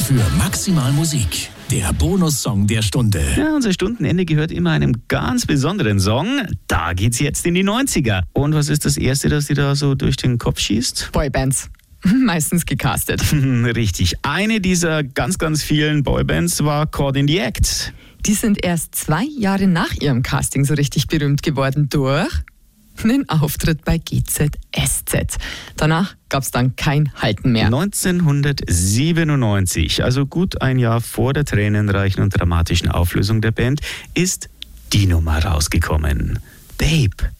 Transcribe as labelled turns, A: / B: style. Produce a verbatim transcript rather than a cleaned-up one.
A: für maximal Musik. Der Bonussong der Stunde.
B: Ja, unser Stundenende gehört immer einem ganz besonderen Song. Da geht's jetzt in die neunziger. Und was ist das Erste, das dir da so durch den Kopf schießt?
C: Boybands. Meistens gecastet.
B: Richtig. Eine dieser ganz, ganz vielen Boybands war Caught in the Act.
C: Die sind erst zwei Jahre nach ihrem Casting so richtig berühmt geworden durch einen Auftritt bei G Z S Z. Danach gab es dann kein Halten mehr.
B: neunzehnhundertsiebenundneunzig, also gut ein Jahr vor der tränenreichen und dramatischen Auflösung der Band, ist die Nummer rausgekommen. Babe.